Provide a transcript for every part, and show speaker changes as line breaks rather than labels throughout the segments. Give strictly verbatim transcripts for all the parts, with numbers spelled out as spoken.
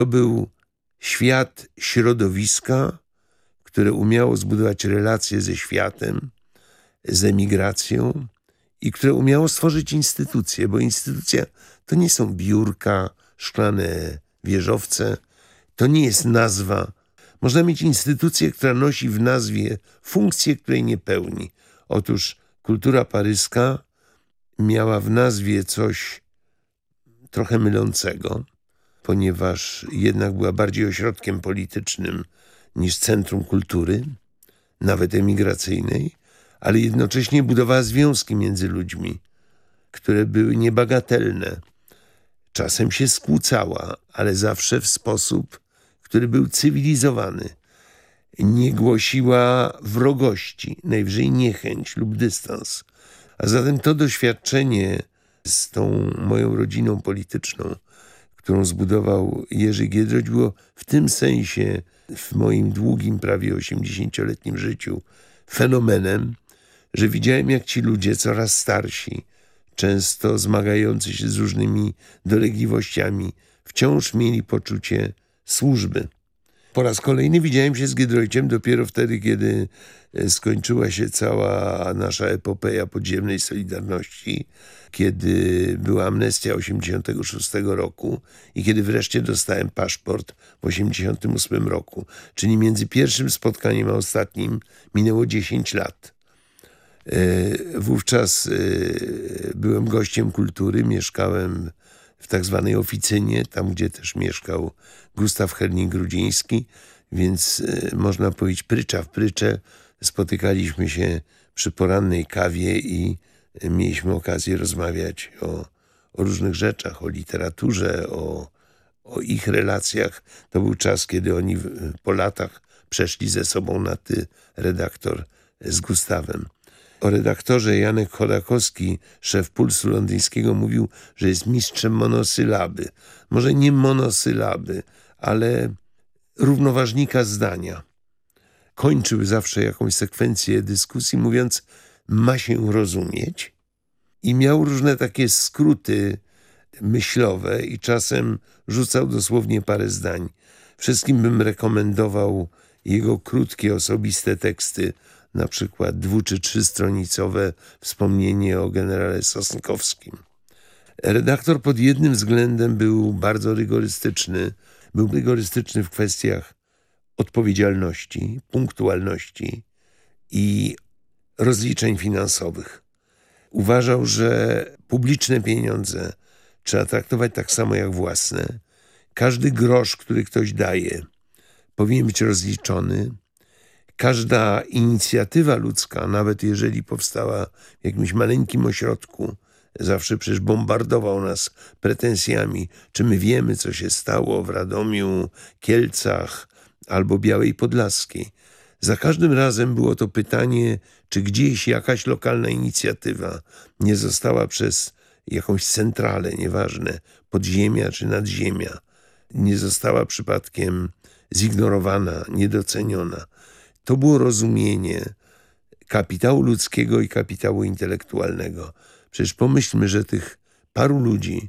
To był świat środowiska, które umiało zbudować relacje ze światem, z emigracją i które umiało stworzyć instytucje, bo instytucja to nie są biurka, szklane wieżowce, to nie jest nazwa. Można mieć instytucję, która nosi w nazwie funkcję, której nie pełni. Otóż kultura paryska miała w nazwie coś trochę mylącego, ponieważ jednak była bardziej ośrodkiem politycznym niż centrum kultury, nawet emigracyjnej, ale jednocześnie budowała związki między ludźmi, które były niebagatelne. Czasem się skłócała, ale zawsze w sposób, który był cywilizowany. Nie głosiła wrogości, najwyżej niechęć lub dystans. A zatem to doświadczenie z tą moją rodziną polityczną, którą zbudował Jerzy Giedroyć, było w tym sensie w moim długim, prawie osiemdziesięcioletnim życiu fenomenem, że widziałem, jak ci ludzie coraz starsi, często zmagający się z różnymi dolegliwościami, wciąż mieli poczucie służby. Po raz kolejny widziałem się z Giedroyciem dopiero wtedy, kiedy skończyła się cała nasza epopeja podziemnej Solidarności, kiedy była amnestia osiemdziesiątego szóstego roku i kiedy wreszcie dostałem paszport w osiemdziesiątym ósmym roku. Czyli między pierwszym spotkaniem a ostatnim minęło dziesięć lat. Wówczas byłem gościem kultury, mieszkałem w tak zwanej oficynie, tam gdzie też mieszkał Gustaw Herning-Grudziński, więc można powiedzieć prycza w pryczę. Spotykaliśmy się przy porannej kawie i mieliśmy okazję rozmawiać o, o różnych rzeczach, o literaturze, o, o ich relacjach. To był czas, kiedy oni po latach przeszli ze sobą na ty, redaktor z Gustawem. O redaktorze Janek Chodakowski, szef Pulsu Londyńskiego, mówił, że jest mistrzem monosylaby. Może nie monosylaby, ale równoważnika zdania. Kończył zawsze jakąś sekwencję dyskusji, mówiąc, ma się rozumieć. I miał różne takie skróty myślowe i czasem rzucał dosłownie parę zdań. Wszystkim bym rekomendował jego krótkie, osobiste teksty, na przykład dwu- czy trzystronicowe wspomnienie o generale Sosnkowskim. Redaktor pod jednym względem był bardzo rygorystyczny. Był rygorystyczny w kwestiach odpowiedzialności, punktualności i rozliczeń finansowych. Uważał, że publiczne pieniądze trzeba traktować tak samo jak własne. Każdy grosz, który ktoś daje, powinien być rozliczony. Każda inicjatywa ludzka, nawet jeżeli powstała w jakimś maleńkim ośrodku, zawsze przecież bombardował nas pretensjami, czy my wiemy, co się stało w Radomiu, Kielcach albo Białej Podlaskiej. Za każdym razem było to pytanie, czy gdzieś jakaś lokalna inicjatywa nie została przez jakąś centralę, nieważne, podziemia czy nadziemia, nie została przypadkiem zignorowana, niedoceniona. To było rozumienie kapitału ludzkiego i kapitału intelektualnego. Przecież pomyślmy, że tych paru ludzi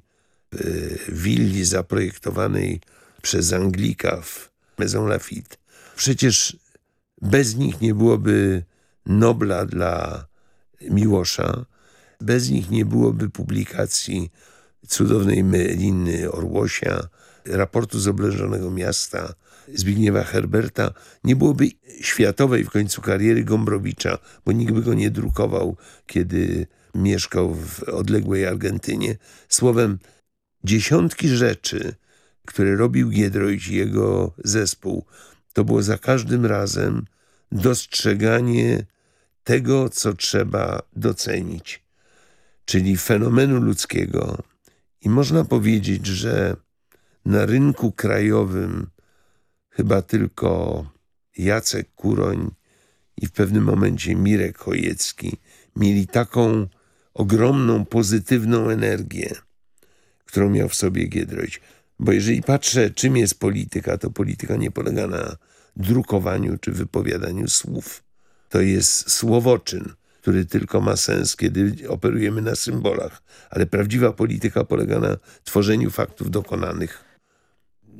w willi zaprojektowanej przez Anglika w Maison Lafitte, przecież bez nich nie byłoby Nobla dla Miłosza, bez nich nie byłoby publikacji cudownej Meliny Orłosia, raportu z oblężonego miasta Zbigniewa Herberta, nie byłoby światowej w końcu kariery Gombrowicza, bo nikt by go nie drukował, kiedy mieszkał w odległej Argentynie. Słowem, dziesiątki rzeczy, które robił Giedroyć i jego zespół, to było za każdym razem dostrzeganie tego, co trzeba docenić, czyli fenomenu ludzkiego. I można powiedzieć, że na rynku krajowym chyba tylko Jacek Kuroń i w pewnym momencie Mirek Chojecki mieli taką ogromną, pozytywną energię, którą miał w sobie Giedroyć. Bo jeżeli patrzę, czym jest polityka, to polityka nie polega na drukowaniu czy wypowiadaniu słów. To jest słowoczyn, który tylko ma sens, kiedy operujemy na symbolach. Ale prawdziwa polityka polega na tworzeniu faktów dokonanych.